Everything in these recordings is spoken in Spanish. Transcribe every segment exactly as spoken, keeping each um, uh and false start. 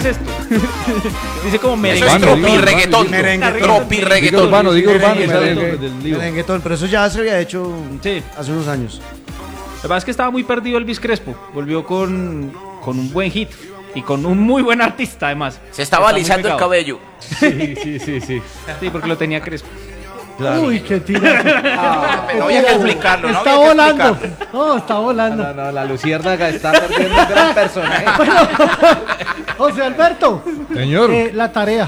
esto? Dice como Eso es tropirreggaetón. Digo urbano, digo urbano. Merenguetón, pero eso ya se había hecho sí. hace unos años. La verdad es que estaba muy perdido Elvis Crespo. Volvió con, con un buen hit y con un muy buen artista además. Se estaba alisando el cabello. Sí, sí, sí, sí. Sí, porque lo tenía Crespo. Claro. Uy, qué tira. Ah, no había que explicarlo, no está había que volando. explicarlo. No, está volando. No, no, la luciérnaga está perdiendo un gran personaje. José Alberto. Señor. Eh, la tarea.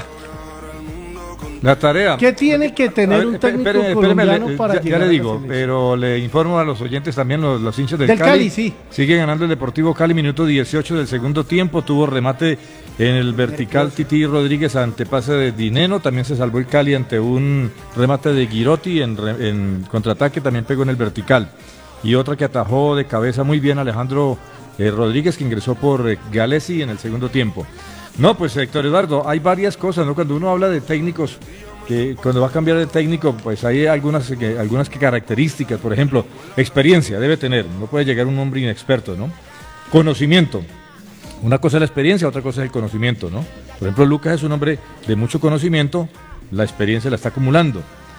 La tarea. ¿Qué tiene que tener ver, un técnico espéreme, colombiano espéreme, para ya, llegar ya le a digo, la selección? pero le informo a los oyentes también, los, los hinchas del, del Cali. Cali. Sí. Sigue ganando el Deportivo Cali, minuto dieciocho del segundo tiempo. Tuvo remate en el vertical Titi Rodríguez ante pase de Dineno. También se salvó el Cali ante un remate de Girotti en, en contraataque. También pegó en el vertical. Y otra que atajó de cabeza muy bien Alejandro eh, Rodríguez, que ingresó por eh, Galesi en el segundo tiempo. No, pues Héctor Eduardo, hay varias cosas, ¿no? Cuando uno habla de técnicos, que cuando va a cambiar de técnico, pues hay algunas, que, algunas que características, por ejemplo, experiencia debe tener, no puede llegar un hombre inexperto, ¿no? Conocimiento, una cosa es la experiencia, otra cosa es el conocimiento, ¿no? Por ejemplo, Lucas es un hombre de mucho conocimiento, la experiencia la está acumulando.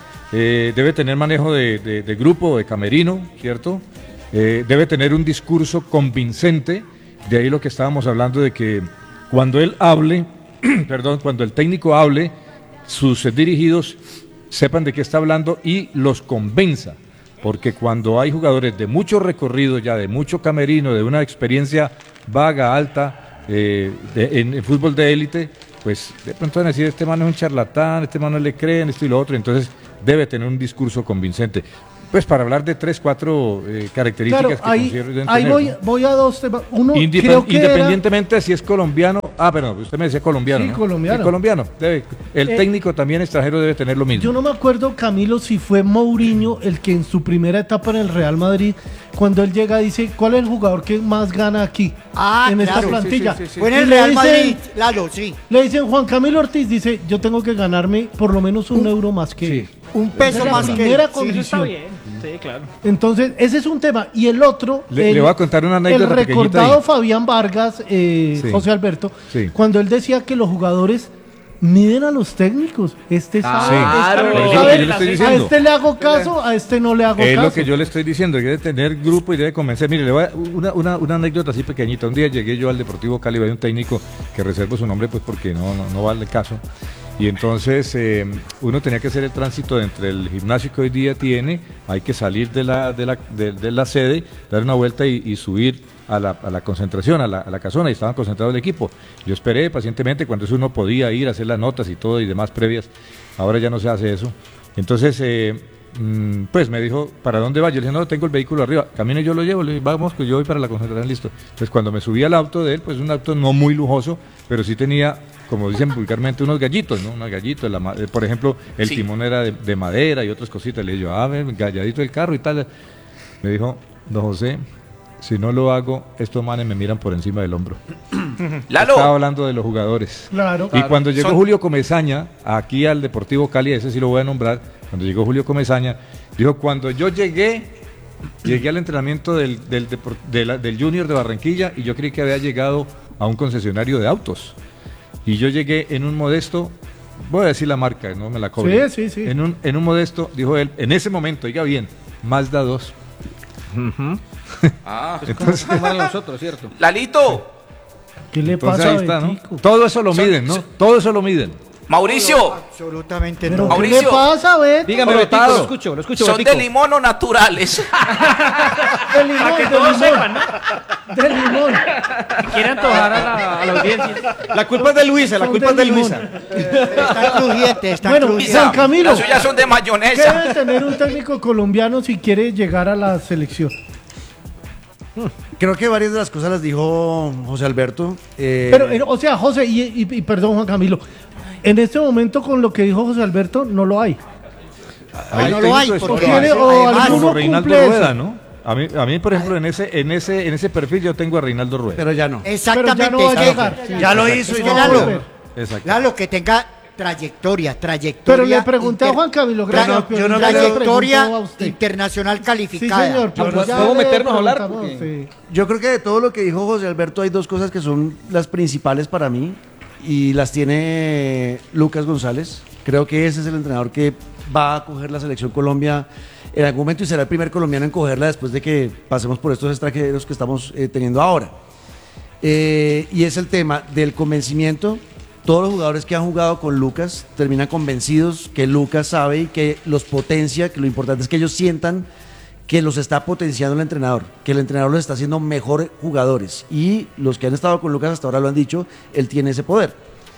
Eh, debe tener manejo de, de, de grupo, de camerino, ¿cierto? Eh, debe tener un discurso convincente, de ahí lo que estábamos hablando de que cuando él hable, perdón, cuando el técnico hable, sus dirigidos sepan de qué está hablando y los convenza, porque cuando hay jugadores de mucho recorrido ya, de mucho camerino, de una experiencia vaga, alta, eh, de, en, en fútbol de élite, pues de pronto van a decir, este man es un charlatán, este man no le creen, esto y lo otro, entonces debe tener un discurso convincente. Pues para hablar de tres, cuatro eh, características claro, que ahí, considero ahí tener, voy, ¿no? voy a dos temas. Uno, Indep creo que independientemente era... si es colombiano, ah, perdón, usted me decía colombiano, Sí, ¿no? colombiano. Sí, colombiano, debe, el Eh, técnico también extranjero debe tener lo mismo. Yo no me acuerdo, Camilo, si fue Mourinho el que en su primera etapa en el Real Madrid, cuando él llega, dice, ¿cuál es el jugador que más gana aquí? Ah, en claro, esta plantilla. sí, sí, sí, sí. Fue en Y el le Real dicen- Madrid, Lalo, sí. Le dicen Juan Camilo Ortiz, dice, yo tengo que ganarme por lo menos un, Un- euro más que sí. él. Un Esa peso es la más que primera él. Eso condición. está bien. Sí, claro. Entonces, ese es un tema. Y el otro, Le- el, le voy a contar una anécdota el pequeñita recordado ahí. Fabián Vargas, eh, Sí. José Alberto, Sí. cuando él decía que los jugadores miden a los técnicos. Este sabe, Claro. este- Eso es a lo que ver, yo le estoy a diciendo. este le hago caso, a este no le hago Es caso. lo que yo le estoy diciendo, que debe tener grupo y debe convencer. Mire, le voy a, una, una, una anécdota así pequeñita. Un día llegué yo al Deportivo Cali, hay un técnico que reservo su nombre pues porque no, no, no vale el caso. Y entonces eh, uno tenía que hacer el tránsito entre el gimnasio que hoy día tiene, hay que salir de la, de la, de, de la sede, dar una vuelta y, y subir a la, a la concentración, a la, a la casona, y estaban concentrados el equipo. Yo esperé pacientemente cuando eso uno podía ir a hacer las notas y todo y demás previas. Ahora ya no se hace eso. Entonces, eh, mm, pues me dijo, ¿para dónde va? Yo le dije, no, tengo el vehículo arriba. Camine, yo lo llevo. Le dije, vamos, que yo voy para la concentración, listo. Entonces, cuando me subí al auto de él, pues un auto no muy lujoso, pero sí tenía, como dicen vulgarmente, unos gallitos, ¿no? Unos gallitos. La, ma- eh, por ejemplo, el Sí. timón era de, de madera y otras cositas. Le dije yo, a ver, galladito el carro y tal. Me dijo, don José, si no lo hago, estos manes me miran por encima del hombro. Estaba Lalo, hablando de los jugadores. Claro. Y cuando llegó Son- Julio Comesaña, aquí al Deportivo Cali, ese sí lo voy a nombrar, cuando llegó Julio Comesaña, dijo, cuando yo llegué, llegué al entrenamiento del, del, depor- de la- del Junior de Barranquilla y yo creí que había llegado a un concesionario de autos. Y yo llegué en un modesto, voy a decir la marca, no me la cobren. Sí, sí, sí. En un, en un modesto, dijo él, en ese momento, oiga bien, Mazda dos. ah, Entonces, Como eran los otros, ¿cierto? Lalito, ¿Qué le entonces pasa ahí a está, ¿no? Betico? Todo eso lo Son- miden, ¿no? son- Todo eso lo miden. Mauricio, Absolutamente ¿Pero no. qué Mauricio. le pasa, Beto? Dígame, Pero, Betico, Tado. lo escucho, lo escucho, son Betico. de limón o naturales. De limón, Para que de todos limón. sepan, ¿no? De limón. Si quiere antojar a la, a la audiencia. La culpa es de Luisa, la Son culpa es de de limón. Luisa. Está crujiente, está Bueno, crujiente. Juan Camilo, Las suyas son de ¿qué mayonesa. debe tener un técnico colombiano si quiere llegar a la selección? Creo que varias de las cosas las dijo José Alberto. eh, Pero, eh, o sea, José, y, y- y perdón, Juan Camilo, en este momento con lo que dijo José Alberto, no lo hay. Hay no lo hay, técnicos porque- Quiere- colombianos. o Además, alguno Como Reinaldo cumple Rueda, eso. ¿no? A mí, a mí, por ejemplo, en ese, en ese, en ese perfil yo tengo a Reinaldo Rueda. Pero ya no. Exactamente. Pero ya no va a es que- llegar, sí. Ya lo hizo Es y que no Lalo, va a volver. Exacto. Lalo, que tenga trayectoria, trayectoria. Pero le pregunté a inter- Juan Camilo, tra- gracias, pero yo no ya le trayectoria preguntó a usted. internacional Sí, calificada. señor, pero ¿Podemos ya le meternos a hablar? preguntamos, Porque- sí. Yo creo que de todo lo que dijo José Alberto hay dos cosas que son las principales para mí. y las tiene Lucas González. Creo que ese es el entrenador que va a coger la selección Colombia en algún momento y será el primer colombiano en cogerla después de que pasemos por estos extranjeros que estamos eh, teniendo ahora. Eh, y es el tema del convencimiento. Todos los jugadores que han jugado con Lucas terminan convencidos que Lucas sabe y que los potencia, que lo importante es que ellos sientan que los está potenciando el entrenador, que el entrenador los está haciendo mejores jugadores. Y los que han estado con Lucas hasta ahora lo han dicho, él tiene ese poder.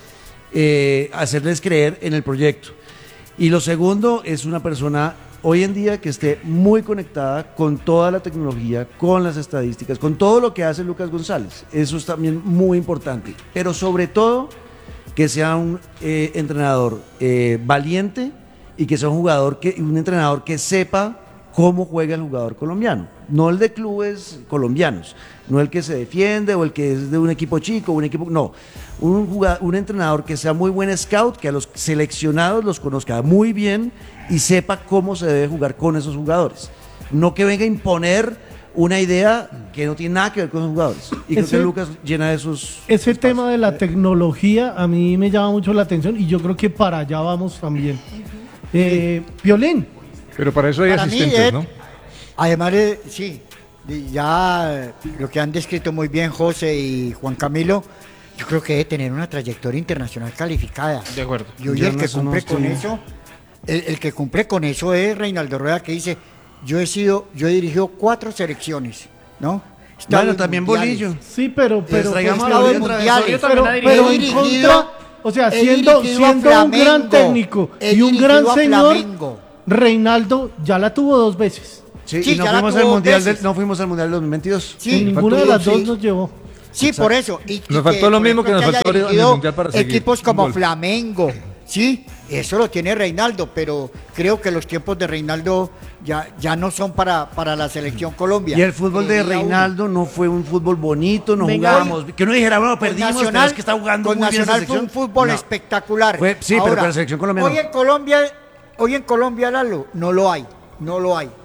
Eh, hacerles creer en el proyecto. Y lo segundo es una persona hoy en día que esté muy conectada con toda la tecnología, con las estadísticas, con todo lo que hace Lucas González. Eso es también muy importante. Pero sobre todo, que sea un eh, entrenador eh, valiente y que sea un jugador que, un entrenador que sepa cómo juega el jugador colombiano, no el de clubes colombianos, no el que se defiende o el que es de un equipo chico, un equipo, no, un, jugador, un entrenador que sea muy buen scout, que a los seleccionados los conozca muy bien y sepa cómo se debe jugar con esos jugadores, no que venga a imponer una idea que no tiene nada que ver con los jugadores. Y creo Ese- que Lucas llena esos Ese espacios. tema de la tecnología a mí me llama mucho la atención y yo creo que para allá vamos también. Eh, Piolín, Pero para eso hay Para mí, asistentes, Ed, ¿no? Además, de, sí, de- ya lo que han descrito muy bien José y Juan Camilo, yo creo que debe tener una trayectoria internacional calificada. De acuerdo. Y hoy Yo el en que eso no cumple con estoy- eso, el, el que cumple con eso es Reinaldo Rueda, que dice, yo he sido, yo he dirigido cuatro selecciones, ¿no? Bueno, Estadios también mundiales. Bolillo. sí, pero, pero, traigamos pero- a Estados Bolillo otra vez. mundiales. Yo también pero, la dirigí. pero He en dirigido- contra, o sea, he siendo, dirigido a siendo un gran Flamengo, técnico he y un dirigido gran a señor, Flamengo. Reinaldo ya la tuvo dos veces. Sí, Sí, y no ya la fuimos, tuvo al dos mundial del, veces. no fuimos al Mundial del dos mil veintidós. Sí, En ninguna de sí. las dos nos llevó. Sí, por eso. Y, y Nos faltó lo por mismo que ejemplo, nos haya faltó en el dirigido Mundial para seguir. equipos como Gol. Flamengo, sí, eso lo tiene Reinaldo, pero creo que los tiempos de Reinaldo ya, ya no son para, para la selección Colombia. Y el fútbol de Creería uno. Reinaldo no fue un fútbol bonito, no Venga, jugábamos. Que uno dijera, bueno, Con perdimos, pero Nacional, es que está jugando con muy bien esa Nacional fue un selección. fútbol No. espectacular. Fue- sí, pero con la selección colombiana Hoy no. en Colombia, hoy en Colombia, Lalo, no lo hay, no lo hay.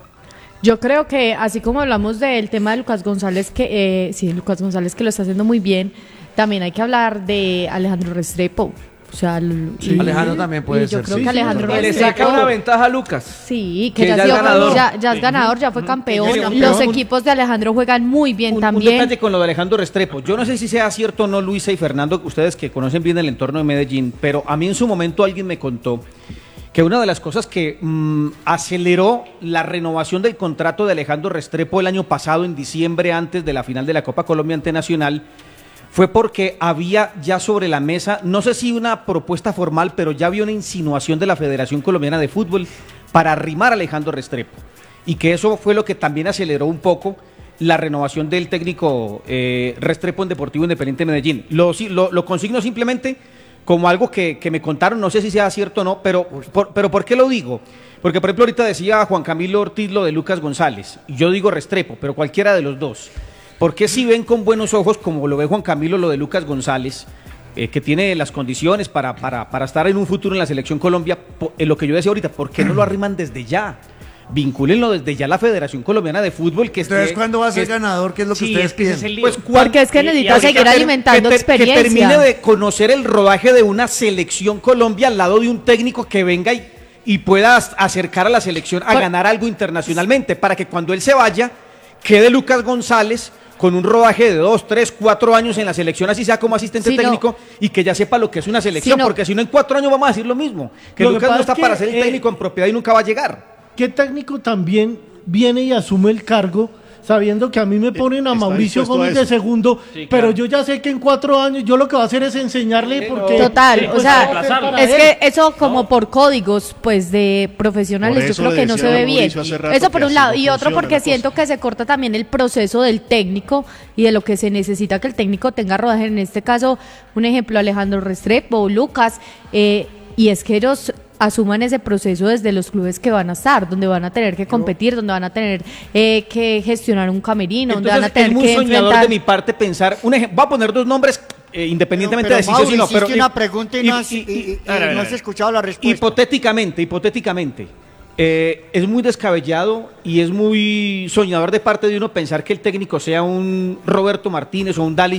Yo creo que así como hablamos del tema de Lucas González, que eh, sí, Lucas González que lo está haciendo muy bien, también hay que hablar de Alejandro Restrepo. O sea, l- y- Alejandro también puede y yo ser, creo sí, que sí, Alejandro Le Restrepo, saca una ventaja a Lucas. sí, que, que ya, ya ha es sido- ganador. ya, ya es ganador, ya fue campeón. ya es campeón. Los Un- equipos de Alejandro juegan muy bien Un, un también. detalle con lo de Alejandro Restrepo. Yo no sé si sea cierto o no, Luisa y Fernando, ustedes que conocen bien el entorno de Medellín, pero a mí en su momento alguien me contó que una de las cosas que mm, aceleró la renovación del contrato de Alejandro Restrepo el año pasado, en diciembre, antes de la final de la Copa Colombia ante Nacional, fue porque había ya sobre la mesa, no sé si una propuesta formal, pero ya había una insinuación de la Federación Colombiana de Fútbol para arrimar a Alejandro Restrepo. Y que eso fue lo que también aceleró un poco la renovación del técnico eh, Restrepo en Deportivo Independiente de Medellín. Lo, si- lo, lo consigno simplemente como algo que, que me contaron, no sé si sea cierto o no, pero por, pero ¿por qué lo digo? Porque, por ejemplo, ahorita decía Juan Camilo Ortiz lo de Lucas González, y yo digo Restrepo, pero cualquiera de los dos. ¿Por qué si ven con buenos ojos, como lo ve Juan Camilo, lo de Lucas González, eh, que tiene las condiciones para, para, para estar en un futuro en la Selección Colombia, po- eh, lo que yo decía ahorita, ¿por qué no lo arriman desde ya? Vincúlenlo desde ya a la Federación Colombiana de Fútbol. Que Entonces, esté- ¿cuándo va a ser que- ganador? ¿Qué es lo que Sí, ustedes es que ese es piden? el lío. Pues, Porque es que Y- y necesita ahorita seguir ter- alimentando que, ter- que experiencia. termine de conocer el rodaje de una selección Colombia al lado de un técnico que venga y, y pueda as- acercar a la selección a Por- ganar algo internacionalmente, para que cuando él se vaya, quede Lucas González con un rodaje de dos, tres, cuatro años en la selección, así sea como asistente Sí, no. técnico, y que ya sepa lo que es una selección, Sí, no. porque si no en cuatro años vamos a decir lo mismo, que Lo que Lucas pasa no está es que, para ser el eh, técnico en propiedad y nunca va a llegar. ¿Qué técnico también viene y asume el cargo sabiendo que a mí me ponen a está Mauricio dispuesto a Gómez de eso. segundo, Sí, pero claro. yo ya sé que en cuatro años yo lo que va a hacer es enseñarle porque... Total, Sí, o pues, sea, reemplazarlo. es que eso como por códigos pues de profesionales Por yo eso creo le que no se decía ve a bien. Mauricio hace rato Eso por que un así lado no y otro funciona porque la siento cosa. que se corta también el proceso del técnico y de lo que se necesita que el técnico tenga rodaje. En este caso, un ejemplo, Alejandro Restrepo, Lucas, eh, y es que ellos asuman ese proceso desde los clubes que van a estar, donde van a tener que competir, donde van a tener eh, que gestionar un camerino, donde van a Entonces tener es muy que soñador enfrentar... de mi parte pensar, un ejemplo, voy a poner dos nombres eh, independientemente Pero, de si Mauri, sí o no, hiciste pero una pregunta y, no has, y- y- y- y- y a ver, a ver, no a has ver. escuchado la respuesta. hipotéticamente, hipotéticamente, eh, es muy descabellado y es muy soñador de parte de uno pensar que el técnico sea un Roberto Martínez o un Dalic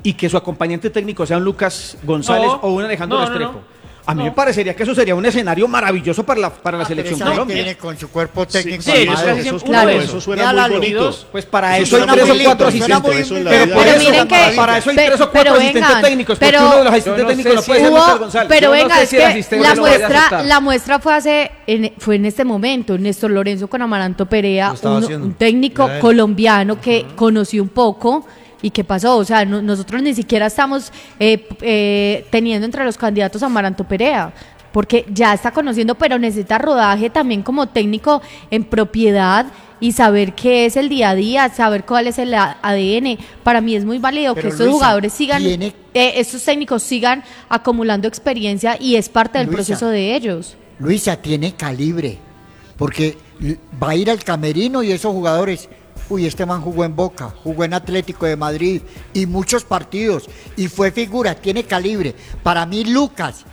y que su acompañante técnico sea un Lucas González No, o un Alejandro no, no, Restrepo. no. A mí No. me parecería que eso sería un escenario maravilloso para la, para la Ah, pero selección esa gente Colombia. viene con su cuerpo técnico. sí, armado. ellos casi Eso, siempre- es- Claro. eso suena Véala, muy bonito. Luquidos. Pues para Eso eso hay suena tres muy o cuatro lindo, suena asistentes. muy Eso en la pero vida por Pero eso miren la que- maravilla. Para eso hay Pe- tres o cuatro pero asistentes vengan, técnicos, pero- porque uno de los asistentes Yo no sé técnicos no si puede ser Hubo- Lucas González. pero Yo no venga, sé es si el que asistente la lo vaya a muestra, aceptar. la muestra fue hace, en- fue en este momento, Néstor Lorenzo con Amaranto Perea, Lo estaba un, haciendo. un técnico Era él. colombiano que conoció un poco. ¿Y qué pasó? O sea, no- nosotros ni siquiera estamos eh, eh, teniendo entre los candidatos a Amaranto Perea, porque ya está conociendo, pero necesita rodaje también como técnico en propiedad y saber qué es el día a día, saber cuál es el A- ADN. Para mí es muy válido Pero, que estos Luisa, jugadores sigan, tiene- eh, estos técnicos sigan acumulando experiencia y es parte del Luisa. proceso de ellos. Luisa tiene calibre, porque l- va a ir al camerino y esos jugadores, uy, este man jugó en Boca, jugó en Atlético de Madrid y muchos partidos y fue figura, tiene calibre. Para mí Lucas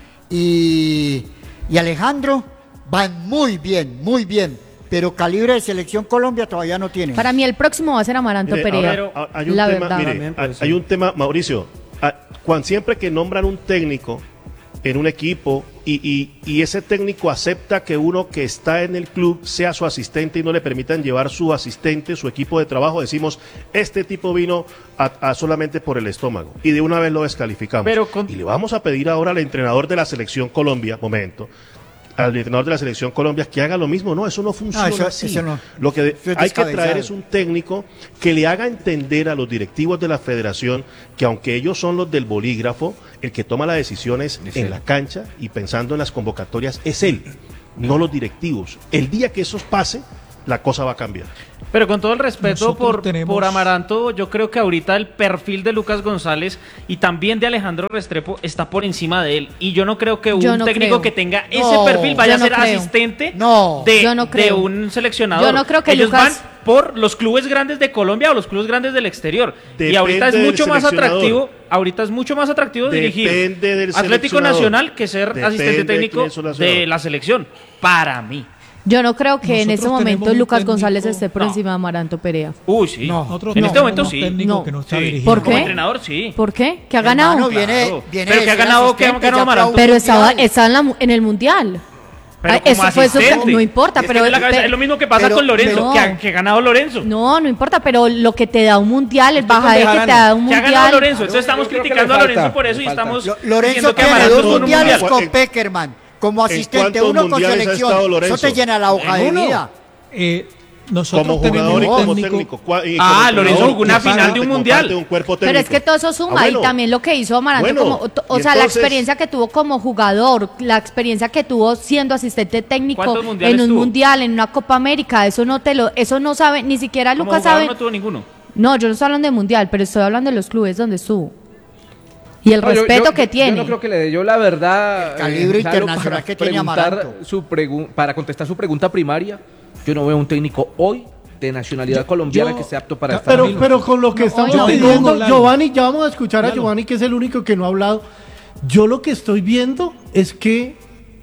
y, y Alejandro van muy bien, muy bien, pero calibre de selección Colombia todavía no tiene. Para mí el próximo va a ser Amaranto Mire, Perea. ahora, ah, hay un la tema, verdad. mire, También puede hay- ser. hay un tema, Mauricio, ah, cuando siempre que nombran un técnico en un equipo y, y- y ese técnico acepta que uno que está en el club sea su asistente y no le permitan llevar su asistente, su equipo de trabajo, decimos, este tipo vino a, a solamente por el estómago y de una vez lo descalificamos. Pero con- Y le vamos a pedir ahora al entrenador de la selección Colombia, momento, al entrenador de la selección Colombia que haga lo mismo. No, eso no funciona eso- así. eso no. Lo que Eso es hay que traer descabellado. es un técnico que le haga entender a los directivos de la federación que aunque ellos son los del bolígrafo, el que toma las decisiones en la cancha y pensando en las convocatorias es él, no los directivos. El día que eso pase, la cosa va a cambiar. Pero con todo el respeto Nosotros por, tenemos- por Amaranto, yo creo que ahorita el perfil de Lucas González y también de Alejandro Restrepo está por encima de él. Y yo no creo que Yo un no técnico creo. que tenga ese No, perfil vaya yo a no ser creo. asistente No. de, Yo no de creo. un seleccionador. Yo no creo que Ellos Lucas- van por los clubes grandes de Colombia o los clubes grandes del exterior. y Depende ahorita es del mucho más seleccionador. atractivo, ahorita es mucho más atractivo dirigir Depende del Atlético seleccionador. Nacional que ser Depende asistente de técnico quién es el seleccionador. de la selección. Para mí. Yo no creo que en Nosotros este momento tenemos un Lucas técnico- González esté por No. encima de Amaranto Perea. Uy, sí. Nosotros en este tenemos momento un sí. técnico No. que no está Sí. dirigiendo. ¿Por Como qué? entrenador, sí. ¿Por qué? ¿Que ha Hermano, ganado? viene, Claro. viene Pero de que ha ser ganado, que ha asistente, ganado ya Amaranto. fue a un Pero estaba, mundial. estaba en, la mu- en el mundial. Pero Ay, como eso fue su- asistente. no importa, Es que pero- en la cabeza pero- es lo mismo que pasa pero- con Lorenzo, pero- que, ha, que ha ganado Lorenzo. No, no importa, pero lo que te da un mundial, el Usted con bajaje que Bejarano, te da un Que ha ganado mundial. Lorenzo. Entonces estamos yo creo que criticando le a Lorenzo falta, por eso le y falta. estamos Lo- Lorenzo diciendo que tiene Amaranto dos es un mundiales mundial. con En- Peckerman como asistente, cuántos uno con mundiales ha selección. estado Eso Lorenzo? te llena la hoja de Ninguno. vida. Eh, nosotros Como tenemos jugador y un como técnico- técnico. cua- y Ah, como Lorenzo entrenador, jugó una comparte- final de un comparte mundial. un cuerpo Pero es técnico. que todo eso suma Ah, bueno. y también lo que hizo Amaranto, Bueno, como, to- o y sea, la entonces- experiencia que tuvo como jugador, la experiencia que tuvo siendo asistente técnico ¿Cuántos mundiales en un tuvo? mundial, en una Copa América, eso no te lo, eso no sabe, ni siquiera Como Lucas jugador sabe. no tuvo ninguno. No, yo no estoy hablando de mundial, pero estoy hablando de los clubes donde estuvo. Y el No, yo- respeto yo- que yo tiene. no creo que le dé yo la verdad. El calibre eh, Lalo, internacional para que tiene preguntar Amaranto. su pregu- Para contestar su pregunta primaria, yo no veo un técnico hoy de nacionalidad colombiana yo- que esté apto para Ca- esta Pero, liga. pero con lo que No, estamos oye, pidiendo, Lalo. Giovanni, ya vamos a escuchar a Lalo. Giovanni, que es el único que no ha hablado. Yo lo que estoy viendo es que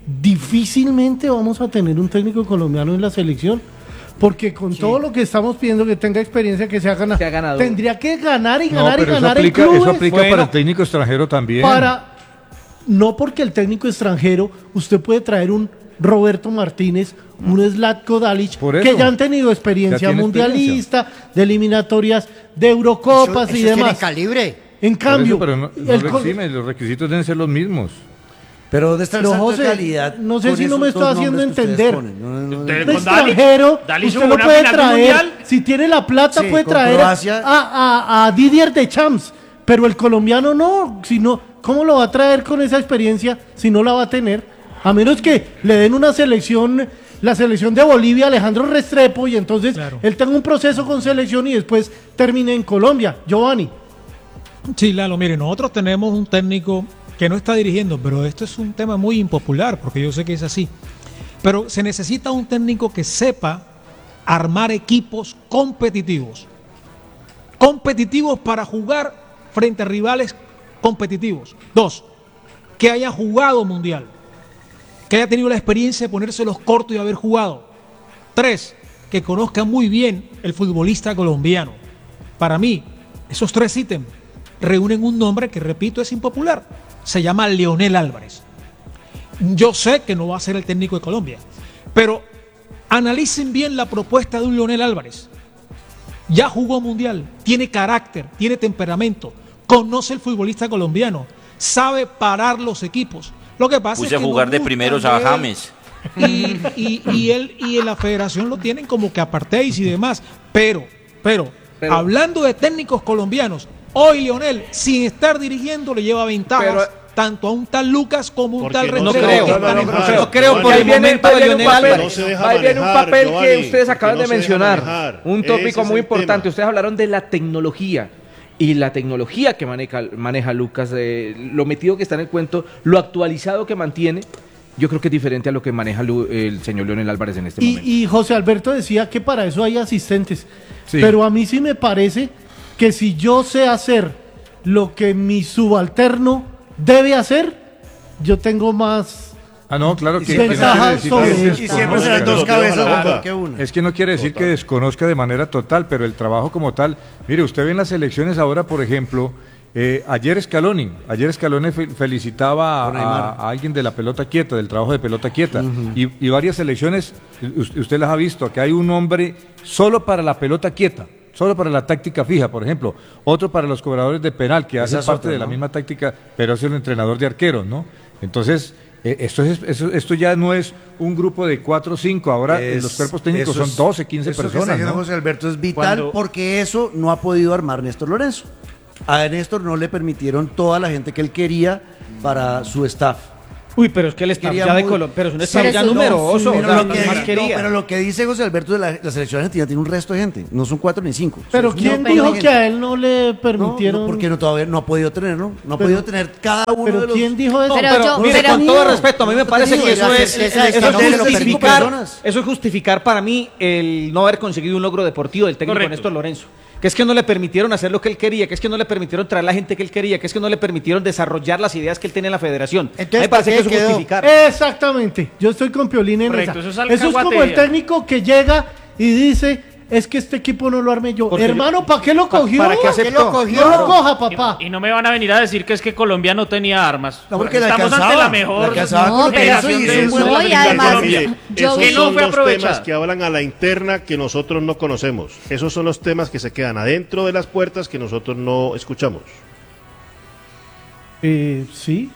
difícilmente vamos a tener un técnico colombiano en la selección. Porque con todo lo que estamos pidiendo, que tenga experiencia, que sea ganador, Sea ganador. tendría que ganar y No, ganar y pero eso ganar aplica, en clubes. eso aplica Bueno. para el técnico extranjero también. Para, no porque el técnico extranjero, usted puede traer un Roberto Martínez, un Zlatko Dalic, Por eso. que ya han tenido experiencia Ya tiene mundialista, de eliminatorias, de Eurocopas Eso- y esos tienen demás. calibre. En Por eso, cambio, pero no, no el lo col- exime, los requisitos deben ser los mismos. Pero ¿dónde está el Pero, salto José, de calidad? no sé con si no esos me dos estoy haciendo nombres que ustedes entender. ponen? No, no, no, Usted- un con Dalic- extranjero, Dalic usted jugó lo una puede final de un traer, mundial. si tiene la plata, Sí, puede con traer a, Croacia. a- a Didier Deschamps, pero el colombiano no, si no, ¿cómo lo va a traer con esa experiencia si no la va a tener? A menos que le den una selección, la selección de Bolivia, Alejandro Restrepo, y entonces Claro. él tenga un proceso con selección y después termine en Colombia. Giovanni. Sí, Lalo, mire, nosotros tenemos un técnico que no está dirigiendo, pero esto es un tema muy impopular, porque yo sé que es así. Pero se necesita un técnico que sepa armar equipos competitivos. Competitivos para jugar frente a rivales competitivos. Dos, que haya jugado mundial. Que haya tenido la experiencia de ponerse los cortos y haber jugado. Tres, que conozca muy bien el futbolista colombiano. Para mí, esos tres ítems reúnen un nombre que, repito, es impopular. Se llama Leonel Álvarez. Yo sé que no va a ser el técnico de Colombia, pero analicen bien la propuesta de un Leonel Álvarez. Ya jugó mundial, tiene carácter, tiene temperamento, conoce el futbolista colombiano, sabe parar los equipos. Lo que pasa Puse es que a jugar no de gusta primeros a ver- James. Y, y, y él y en la federación lo tienen como que apartéis y demás. Pero, pero, Pero- hablando de técnicos colombianos, hoy Leonel, sin estar dirigiendo, le lleva ventajas Pero- tanto a un tal Lucas como a un Porque tal no Restrepo. creo, que no, están no, en no, proceso. no, Yo creo Giovanni, por Ahí el viene, momento ahí de viene un Leonel papel, No se deja ahí viene un manejar, papel que Giovanni, ustedes acaban que no de se deja mencionar, manejar. un Ese tópico es muy el importante. tema. Ustedes hablaron de la tecnología y la tecnología que maneja, maneja Lucas, eh, lo metido que está en el cuento, lo actualizado que mantiene, yo creo que es diferente a lo que maneja Lu- el señor Leonel Álvarez en este momento. Y, y José Alberto decía que para eso hay asistentes. Sí. Pero a mí sí me parece que si yo sé hacer lo que mi subalterno debe hacer, yo tengo más... Ah, no, claro que, que siempre no quiere ventajas decir sobre que esto. Y siempre desconozca. serán dos Los dedos a la cabezas boca. mejor que una. Es que no quiere decir que desconozca de manera total, pero el trabajo como tal, mire, usted ve en las elecciones ahora, por ejemplo, eh, ayer Scaloni, ayer Scaloni fe- felicitaba Con a, Neymar. a alguien de la pelota quieta, del trabajo de pelota quieta, y, y varias elecciones, us- usted las ha visto, que hay un hombre solo para la pelota quieta, solo para la táctica fija, por ejemplo, otro para los cobradores de penal, que hace es parte otra, de la ¿no? misma táctica, pero es el entrenador de arqueros, ¿no? Entonces... eh, Esto, es, eso- esto ya no es un grupo de cuatro o cinco, ahora eh, Es- los cuerpos técnicos eso son es- doce, quince eso que está personas. diciendo ¿no? José Alberto es vital Cuando- porque eso no ha podido armar Néstor Lorenzo. A Néstor no le permitieron toda la gente que él quería para su staff. Uy, pero es que el staff Quería ya de muy- Colombia, pero es un Sí, staff ya eso- numeroso. no, o Pero sea, lo, que, ¿qué más no, quería? pero lo que dice José Alberto de la, la selección argentina tiene un resto de gente. No son cuatro ni cinco. Pero Son un ¿quién montón de dijo gente. que a él no le No, permitieron? no, porque no, todavía no ha podido tenerlo. No ha Pero- podido tener cada uno pero de los... ¿quién dijo eso? No, Pero pero, yo- mire, pero- con todo respeto, a mí me No, parece no, que eso la- es, la- eso la- es la- la- la- justificar, personas. eso es justificar para mí el no haber conseguido un logro deportivo del técnico Correcto. Néstor Lorenzo. Que es que no le permitieron hacer lo que él quería, que es que no le permitieron traer la gente que él quería, que es que no le permitieron desarrollar las ideas que él tenía en la federación. Entonces, me parece ¿por que qué eso es quedó? justificar. Exactamente, yo estoy con Piolín en Correcto, esa. eso es Eso es como el alcahuatería. técnico que llega y dice, es que este equipo no lo armé yo. Porque Hermano, ¿para qué lo pa- cogió? ¿para qué ¿Qué aceptó? lo cogió? No lo coja, papá. Y, y no me van a venir a decir que es que Colombia no tenía armas. No, porque le Estamos alcanzaba, ante la le mejor alcanzaba con lo que generación hizo, de hizo un buen No, y Sudamérica. además, Colombia. yo Esos vi- Que no son fue los aprovechado. temas que hablan a la interna que nosotros no conocemos. Esos son los temas que se quedan adentro de las puertas que nosotros no escuchamos. Eh, sí.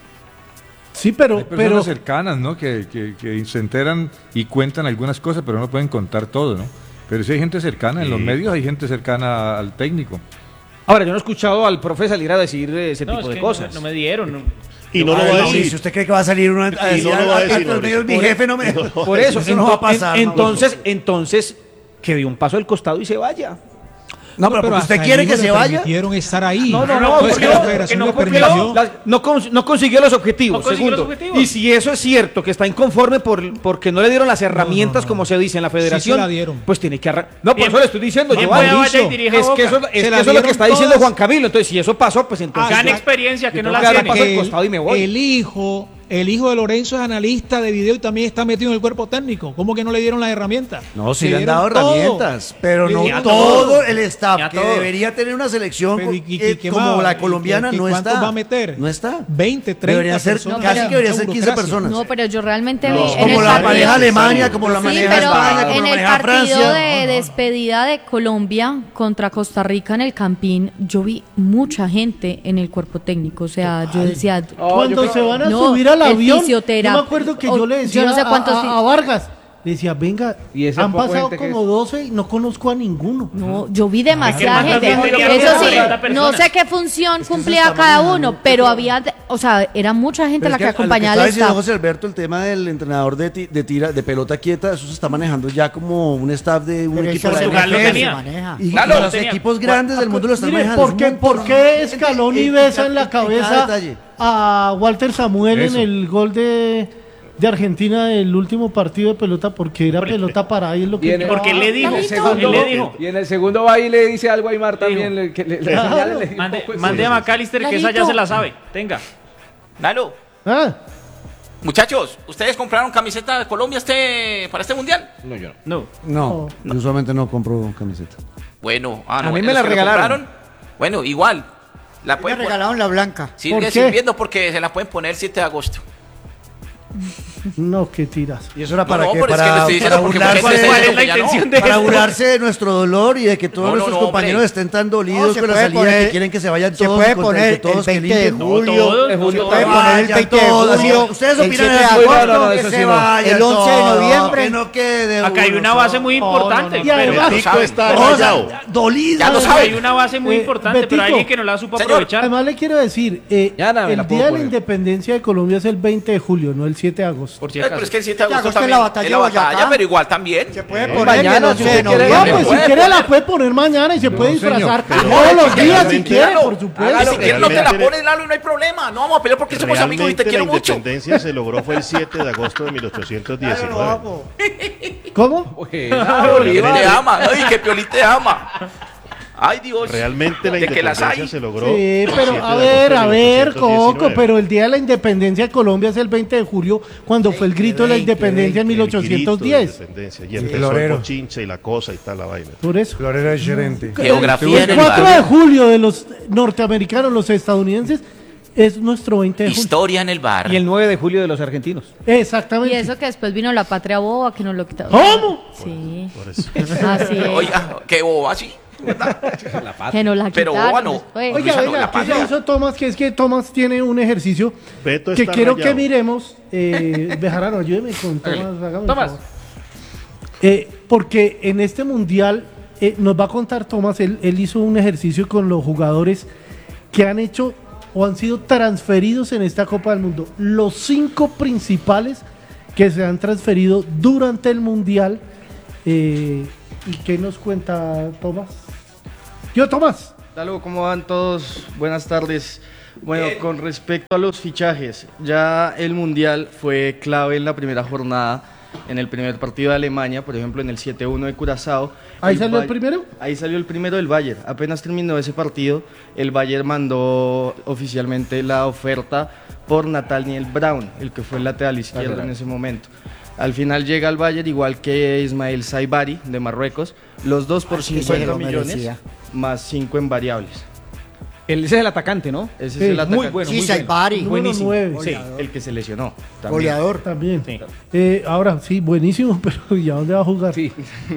Sí, pero... Hay personas pero cercanas, ¿no? Que, que- que se enteran y cuentan algunas cosas, pero no pueden contar todo, ¿no? Pero sí hay gente cercana, en los medios hay gente cercana al técnico. Ahora, yo no he escuchado al profe salir a decir ese No, tipo es de que cosas. No, no me dieron. no. Y no lo Ay, va a no, decir. Si usted cree que va a salir uno a Y decir, no lo va a "Ah, decir, los medios, mi Mauricio. jefe no me... Por eso, Eso no va a ento- pasar. en- no. entonces, entonces, que dio un paso al costado y se vaya. No, pero porque hasta usted el quiere hijo que le se vaya. permitieron estar ahí. No, no, no, es porque que la no, federación porque le no cumplió. permitió. Las- no, cons- no consiguió los objetivos. No consiguió los segundo. objetivos. Y si eso es cierto, que está inconforme por, porque no le dieron las herramientas, no, no. como se dice en la federación, Sí se la dieron. pues tiene que arrancar. No, por Bien, eso le estoy diciendo, bien Giovanni. pueda, vaya y dirija Es que eso, Boca. es, Se que la eso es lo que dieron está diciendo todas. Juan Camilo. Entonces, si eso pasó, pues entonces. Gana yo- experiencia, que yo no tengo la que dar tiene. paso al El- costado y me voy. El hijo, el hijo de Lorenzo es analista de video y también está metido en el cuerpo técnico. ¿Cómo que no le dieron las herramientas? No, sí Le le han dado dieron todo. herramientas, pero Le no dieron todo todo. el Y staff a que todo. debería tener una selección Pero, co- ¿y- y- eh, y qué como más? la ¿Y colombiana qué- no cuántos está. va a meter? No está. veinte, treinta Deberían ser personas. No, casi pero- que deberían ser quince burocracia. personas. No, pero yo realmente No, vi en como el la partido- maneja Alemania, como la Sí, maneja pero España, como en la el maneja partido Francia. de despedida de Colombia contra Costa Rica en el Campín, yo vi mucha gente en el cuerpo técnico. O sea, yo decía, cuando se van a no, subir al el avión, yo fisioterapia- me acuerdo que o- yo le decía yo no sé a- cuántos a, fi- a Vargas, le decía, venga, Y ese han poco pasado gente que como es- doce y no conozco a ninguno. No, yo vi demasiada ¿cuántas gente. veces tenían Eso sí, cuarenta no personas? sé qué función que eso cumplía está cada manejando, uno, pero había, de- o sea, era mucha gente Pero la es que, a lo acompañaba estaba al diciendo staff. José Alberto, el tema del entrenador de, ti- de tira de pelota quieta, eso se está manejando ya como un staff de un Pero equipo eso de Portugal lo N F L. tenía. maneja. Y Claro, los tenía. equipos grandes del mundo lo están Mire, manejando. ¿por Es qué, un por montón qué de gente Scaloni en- besa en en la cada cabeza detalle. a Walter Samuel Eso. en el gol de, de Argentina del último partido de pelota? Porque era pelota parada y es lo que... Viene- Porque le dijo, En el Amito. segundo- él le dijo. Y en el segundo va y le dice algo a Aymar también. Le, que le, le Claro. señala, le dice un Mande, poco de mande a cosas. McAllister que esa ya Lalito. se la sabe. Tenga. Lalo, Ah, muchachos, ¿ustedes compraron camiseta de Colombia este para este mundial? No, yo no. No. No, yo usualmente no compro camiseta. Bueno, ah, A no, mí bueno, me la los que lo regalaron. compraron, bueno, igual. La Me pueden pon- regalaron la blanca. Sigue ¿Por qué? sirviendo porque se la pueden poner el siete de agosto. No, qué tiras. ¿Y eso era No, para no, qué? pero es que Para, le estoy diciendo para porque burlarse, mucha gente ¿Cuál es dice la que ya no. intención de para esto? burlarse de nuestro dolor y de que todos No, no, nuestros no, compañeros hombre. estén tan dolidos No, se con la puede salida poner- que quieren que se vayan Se todos. puede y con- poner que todos el que veinte de limpien. julio. todos, Se no puede todos. poner el Vayan veinte de todos. julio. Ustedes el opinan siete en de el agosto, agosto, no, no, que eso se sí no. vaya el once de todo, noviembre. Que no quede Acá hay uno una base solo. muy no, importante. no. Y además, Pero Tico está todos rayado. dolidos. Ya lo Hay saben. una base muy Eh, importante, pero Betico. hay alguien que no la supo Señor. aprovechar. Además le quiero decir, eh, Ya, no, me la el puedo Día de la poner. Independencia de Colombia es el veinte de julio, no el siete de agosto. Por si Eh, acaso. pero es que el siete de agosto agosto es también la batalla es la de batalla, Boyacá. pero igual también. Se puede Eh, poner mañana, el once si de usted quiere, No, noviembre. pues si puede quiere la poner. puede poner mañana y se puede señor, disfrazar pero- todos los Pero días si realmente- quiere, Hágalo. por supuesto. Y si quieres no te la Realmente- pones, Lalo, y no hay problema. No vamos a pelear porque somos amigos y te Realmente la quiero mucho. independencia se logró fue el siete de agosto de mil ochocientos diecinueve. ¿Cómo? Que Piolín te ama. Ay, que Piolín te ama. Ay, Dios. Realmente la De que las independencia hay. se logró. Sí, el pero siete a de ver, agosto a de ver, mil ochocientos Coco, diecinueve. pero el Día de la Independencia de Colombia es el veinte de julio, cuando fue el grito de la veinte, independencia en El mil grito de ochocientos diez. independencia, Y El empezó el florero. bochinche y la cosa y tal la vaina. Por eso. Florero es gerente. Geografía en El el cuatro de barrio. julio de los norteamericanos, los estadounidenses, es nuestro veinte de julio. Historia en el bar. Y el nueve de julio de los argentinos. Y Exactamente. eso que después vino la patria boba, que nos lo quitaron. ¿Cómo? Sí. Por eso. Así es. Oiga, qué boba, sí. Que nos la Pero quitaron boba no. después. Oiga, Luisa, no, venga, la ¿qué patria. se hizo Tomás? Que es que Tomás tiene un ejercicio Beto que está quiero rayado. que miremos. Eh, Bejarano, ayúdeme con Tomás. hágame el Tomás. favor. Eh, porque en este mundial eh, nos va a contar Tomás, él, él hizo un ejercicio con los jugadores que han hecho o han sido transferidos en esta Copa del Mundo. Los cinco principales que se han transferido durante el mundial. Eh, ¿Y qué nos cuenta Tomás? Yo, Tomás. Hola, ¿cómo van todos? Buenas tardes. Bueno, con respecto a los fichajes, ya el Mundial fue clave en la primera jornada, en el primer partido de Alemania, por ejemplo, en el siete uno de Curazao. ¿Ahí salió el Bay- primero? Ahí salió el primero del Bayern. Apenas terminó ese partido, el Bayern mandó oficialmente la oferta por Nathaniel Brown, el que fue el lateral izquierdo en ese momento. Al final llega al Bayern igual que Ismael Saibari de Marruecos, los dos por Ah, sí, ese cincuenta lo millones merecía. más cinco en variables. Él, ese es el atacante, ¿no? Ese Sí, es el Muy atacante. bueno, Sí, muy bueno. Saibari. Número Buenísimo. nueve. Sí. El que se lesionó. también. Goleador. También. Sí. Eh, ahora, sí, buenísimo, pero ¿y a dónde va a jugar? Sí.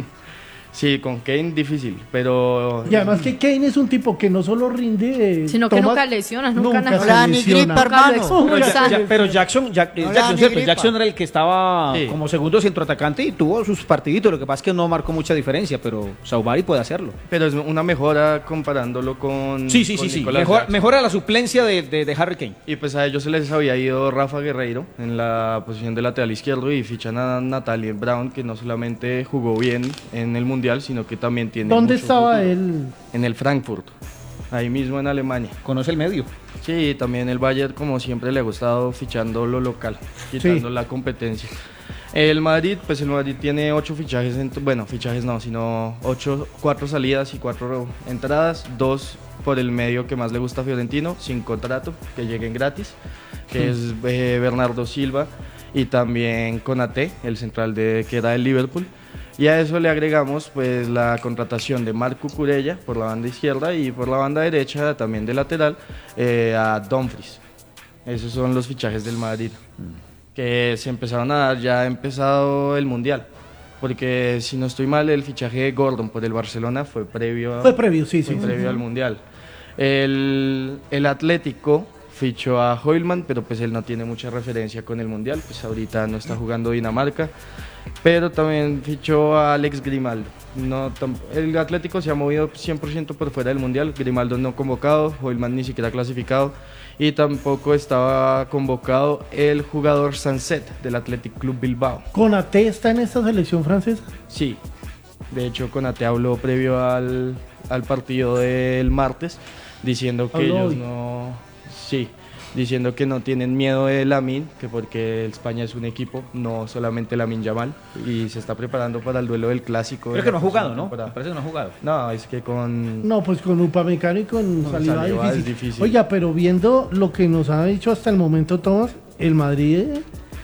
Sí, con Kane difícil, pero Y además que Kane es un tipo que no solo rinde... eh, Sino que Tomás, nunca lesiona, nunca nada. se Hola, ni lesiona. gripa, Nunca lo hermano. expulsan. Pero, Ja- Ja- pero Jackson, Ja- eh, No le da Jackson, ni ¿cierto? gripa. Jackson era el que estaba Sí. como segundo centroatacante y tuvo sus partiditos. Lo que pasa es que no marcó mucha diferencia, pero Saubari puede hacerlo. pero es una mejora comparándolo con Sí, sí, con sí, sí. Nicolás Mejor, Jackson. mejora la suplencia de, de, de Harry Kane. Y pues a ellos se les había ido Rafa Guerreiro en la posición de lateral izquierdo y fichan a Natalie Brown, que no solamente jugó bien en el Mundial, sino que también tiene ¿Dónde mucho estaba futuro. él? En el Frankfurt, ahí mismo en Alemania. Conoce el medio. Sí, también el Bayern, como siempre, le ha gustado fichando lo local, quitando Sí. la competencia. El Madrid, pues el Madrid tiene ocho fichajes, en, bueno, fichajes no, sino ocho, cuatro salidas y cuatro entradas, dos por el medio que más le gusta a Fiorentino, sin contrato, que lleguen gratis, que es eh, Bernardo Silva y también Konaté, el central de que era del Liverpool. Y a eso le agregamos pues la contratación de Marco Cucurella por la banda izquierda y por la banda derecha también de lateral eh, a Dumfries. Esos son los fichajes del Madrid que se empezaron a dar ya ha empezado el Mundial. Porque si no estoy mal, el fichaje de Gordon por el Barcelona fue previo, a- Fue previo, sí, fue sí. previo al Mundial. El, el Atlético fichó a Hoylman, pero pues él no tiene mucha referencia con el Mundial, pues ahorita no está jugando Dinamarca. Pero también fichó a Alex Grimaldo. No, tam- el Atlético se ha movido cien por ciento por fuera del Mundial. Grimaldo no convocado, Hoylman ni siquiera clasificado. Y tampoco estaba convocado el jugador Sanset del Athletic Club Bilbao. ¿Konaté está en esta selección francesa? Sí, de hecho Konaté habló previo al, al partido del martes diciendo que Habló ellos hoy. no... Sí, diciendo que no tienen miedo de Lamine, que porque España es un equipo, no solamente Lamine Yamal, y se está preparando para el duelo del clásico. Creo de que la no ha jugado, próxima ¿no? temporada. Me parece que no ha jugado. No, es que con... No, pues con Upamecano y con Con Saliba, Saliba difícil. es difícil. Oiga, pero viendo lo que nos ha dicho hasta el momento Tomás, el Madrid eh,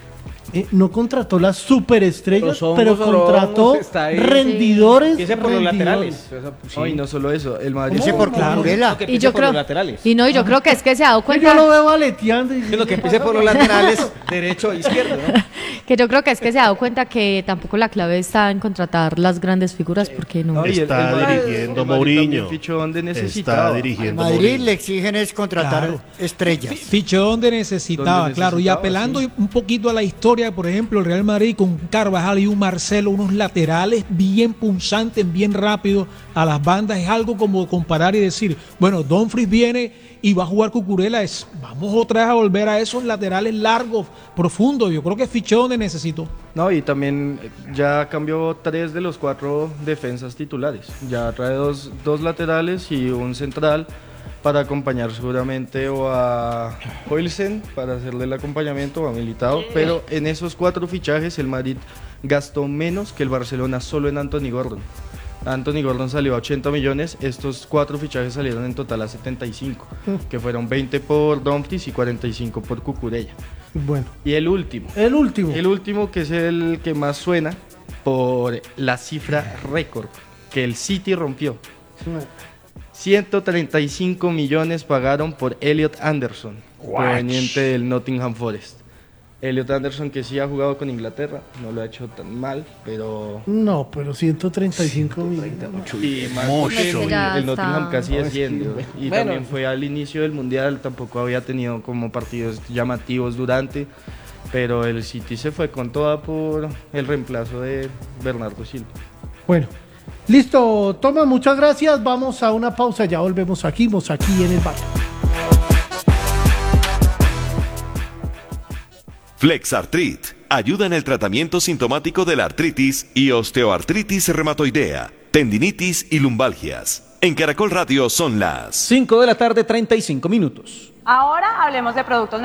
eh, no contrató las superestrellas, Los hongos, pero contrató orongos, está ahí. rendidores. Empiece por los rendidores. laterales. No, y no solo eso, el Madrid Ese por Claro. Cucurella. Que Y empiece yo por creo, los laterales. y no, y yo creo que es que se ha dado Yo cuenta, lo veo aleteando. Y, Es lo que empiece por los laterales, derecho e izquierdo, ¿no? que yo creo que es que se ha dado cuenta que tampoco la clave está en contratar las grandes figuras, porque no. No, y el- Está el Madrid- dirigiendo el Madrid Mourinho. también fichó donde Está necesitaba. Al dirigiendo Madrid Mourinho. le exigen es contratar Claro. estrellas. Fichó donde necesitaba, Donde claro, y necesitaba, apelando sí. un poquito a la historia, por ejemplo, el Real Madrid con Carvajal y un Marcelo, unos laterales bien punzantes, bien rápidos a las bandas, es algo como comparar y decir, bueno, Dumfries viene y va a jugar Cucurella, es, vamos otra vez a volver a esos laterales largos, profundos, yo creo que fichó donde necesitó. No, y también eh, ya cambió tres de los cuatro defensas titulares. Ya trae dos, dos laterales y un central para acompañar seguramente o a Hoilsen para hacerle el acompañamiento o a Militao. Pero en esos cuatro fichajes el Madrid gastó menos que el Barcelona solo en Anthony Gordon. Anthony Gordon salió a ochenta millones, estos cuatro fichajes salieron en total a setenta y cinco, que fueron veinte por Dumfries y cuarenta y cinco por Cucurella. Bueno, Y el último, el último. el último que es el que más suena por la cifra récord que el City rompió. ciento treinta y cinco millones pagaron por Elliot Anderson, proveniente del Nottingham Forest. Elliot Anderson, que sí ha jugado con Inglaterra, no lo ha hecho tan mal, pero... No, pero ciento treinta y cinco millones. Y más Mucho. porque el, Ya el Nottingham está. casi desciende. Y Bueno. también fue al inicio del Mundial, tampoco había tenido como partidos llamativos durante, pero el City se fue con toda por el reemplazo de Bernardo Silva. Bueno, listo, Toma, muchas gracias. Vamos a una pausa, ya volvemos aquí, vamos aquí en el bar. Flexartrit ayuda en el tratamiento sintomático de la artritis y osteoartritis reumatoidea, tendinitis y lumbalgias. En Caracol Radio son las cinco de la tarde, treinta y cinco minutos. Ahora hablemos de productos